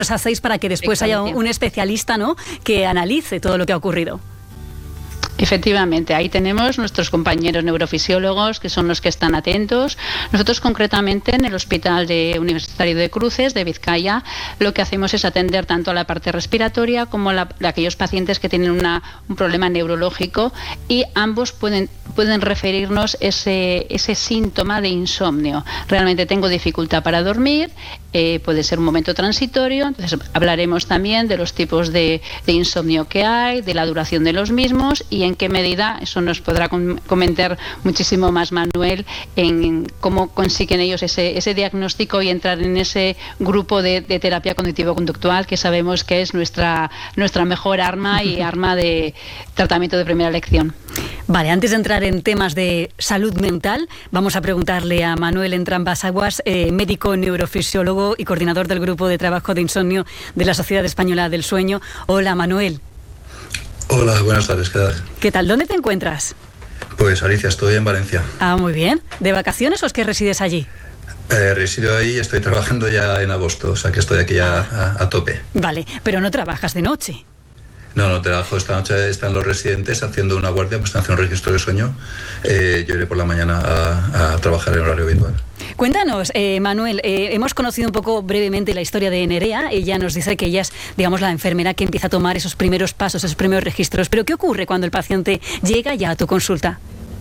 hacéis para que después haya un especialista, ¿no?, que analice todo lo que ha ocurrido. Efectivamente, ahí tenemos nuestros compañeros neurofisiólogos que son los que están atentos. Nosotros concretamente en el Hospital Universitario de Cruces de Vizcaya lo que hacemos es atender tanto a la parte respiratoria como a aquellos pacientes que tienen un problema neurológico, y ambos pueden referirnos ese síntoma de insomnio. Realmente tengo dificultad para dormir, puede ser un momento transitorio, entonces hablaremos también de los tipos de insomnio que hay, de la duración de los mismos y en qué medida, eso nos podrá comentar muchísimo más Manuel, en cómo consiguen ellos ese diagnóstico y entrar en ese grupo de terapia cognitivo-conductual que sabemos que es nuestra mejor arma y arma de tratamiento de primera elección. Vale, antes de entrar en temas de salud mental, vamos a preguntarle a Manuel Entrambas-Aguas, médico neurofisiólogo y coordinador del grupo de trabajo de insomnio de la Sociedad Española del Sueño. Hola, Manuel. Hola, buenas tardes, ¿qué tal? ¿Qué tal? ¿Dónde te encuentras? Pues Alicia, estoy en Valencia. Ah, muy bien. ¿De vacaciones o es que resides allí? Resido ahí y estoy trabajando ya en agosto, o sea que estoy aquí ya a tope. Vale, pero no trabajas de noche. No, trabajo esta noche, están los residentes haciendo una guardia, pues están haciendo un registro de sueño. Yo iré por la mañana a trabajar en horario habitual. Cuéntanos, Manuel, hemos conocido un poco brevemente la historia de Nerea. Ella nos dice que ella es, digamos, la enfermera que empieza a tomar esos primeros pasos, esos primeros registros. Pero ¿qué ocurre cuando el paciente llega ya a tu consulta?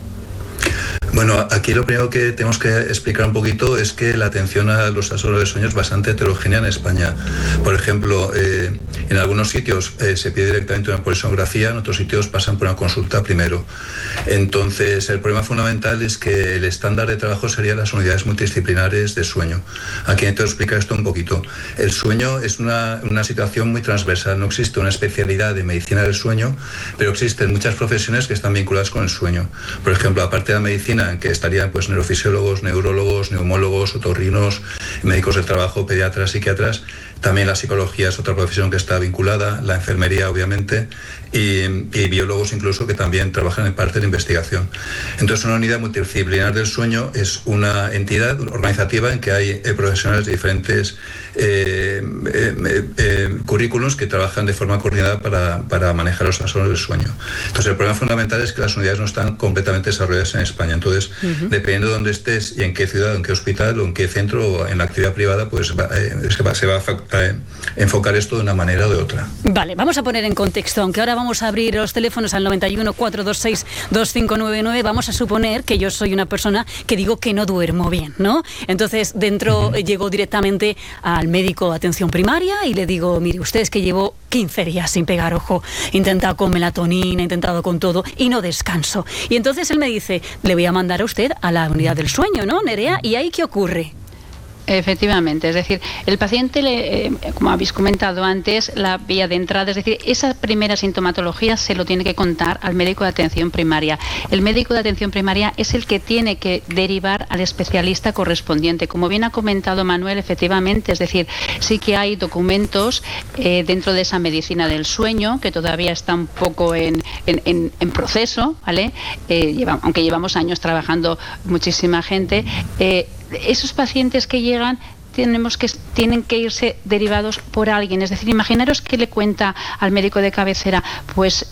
Bueno, aquí lo primero que tenemos que explicar un poquito es que la atención a los trastornos de sueño es bastante heterogénea en España. Por ejemplo, en algunos sitios se pide directamente una polisonografía, en otros sitios pasan por una consulta primero. Entonces, el problema fundamental es que el estándar de trabajo serían las unidades multidisciplinares de sueño. Aquí necesito explicar esto un poquito. El sueño es una situación muy transversal, no existe una especialidad de medicina del sueño, pero existen muchas profesiones que están vinculadas con el sueño. Por ejemplo, aparte de la medicina, en que estarían pues neurofisiólogos, neurólogos, neumólogos, otorrinos, médicos del trabajo, pediatras, psiquiatras. También la psicología es otra profesión que está vinculada, la enfermería obviamente, y biólogos incluso que también trabajan en parte de investigación. Entonces una unidad multidisciplinar del sueño es una entidad organizativa en que hay profesionales de diferentes currículos que trabajan de forma coordinada para manejar los trastornos del sueño. Entonces el problema fundamental es que las unidades no están completamente desarrolladas en España. Entonces, dependiendo de dónde estés y en qué ciudad, en qué hospital o en qué centro o en la actividad privada, pues se va a enfocar esto de una manera o de otra. Vale, vamos a poner en contexto, aunque ahora vamos a abrir los teléfonos al 91 426 2599, vamos a suponer que yo soy una persona que digo que no duermo bien, ¿no? Entonces, llego directamente al médico de atención primaria y le digo, mire, usted es que llevo 15 días sin pegar ojo, he intentado con melatonina, he intentado con todo y no descanso. Y entonces él me dice, le voy a mandar a usted a la unidad del sueño, ¿no, Nerea? ¿Y ahí qué ocurre? Efectivamente, es decir, el paciente, como habéis comentado antes, la vía de entrada, es decir, esa primera sintomatología se lo tiene que contar al médico de atención primaria. El médico de atención primaria es el que tiene que derivar al especialista correspondiente. Como bien ha comentado Manuel, efectivamente, es decir, sí que hay documentos dentro de esa medicina del sueño que todavía está un poco en proceso, ¿vale? Aunque llevamos años trabajando muchísima gente, esos pacientes que llegan tienen que irse derivados por alguien. Es decir, imaginaros que le cuenta al médico de cabecera, pues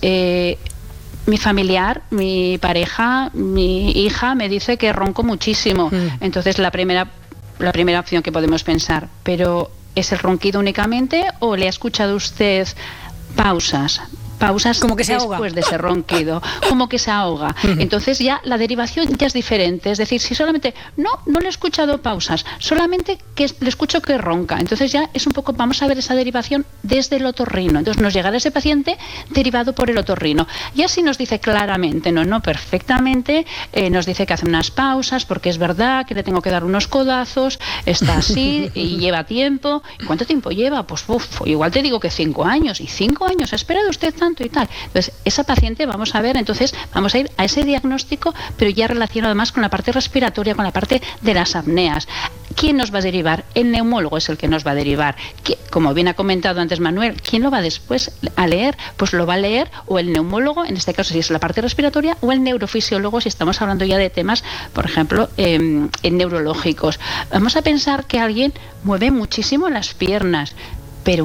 mi familiar, mi pareja, mi hija me dice que ronco muchísimo. Entonces la primera opción que podemos pensar, pero ¿es el ronquido únicamente o le ha escuchado usted pausas como que se ahoga después de ese ronquido, como que se ahoga? Entonces ya la derivación ya es diferente. Es decir, si solamente no le he escuchado pausas, solamente que le escucho que ronca, entonces ya es un poco, vamos a ver esa derivación desde el otorrino. Entonces nos llegará ese paciente derivado por el otorrino. Y así nos dice claramente, no perfectamente, nos dice que hace unas pausas porque es verdad que le tengo que dar unos codazos, está así y lleva tiempo. ¿Cuánto tiempo lleva? Pues igual te digo que 5 años. ¿Y 5 años? ¿Ha esperado usted tanto y tal? Entonces esa paciente vamos a ir a ese diagnóstico, pero ya relacionado además con la parte respiratoria, con la parte de las apneas. ¿Quién nos va a derivar? El neumólogo es el que nos va a derivar. Como bien ha comentado antes Manuel, ¿quién lo va después a leer? Pues lo va a leer o el neumólogo, en este caso si es la parte respiratoria, o el neurofisiólogo si estamos hablando ya de temas, por ejemplo, neurológicos. Vamos a pensar que alguien mueve muchísimo las piernas.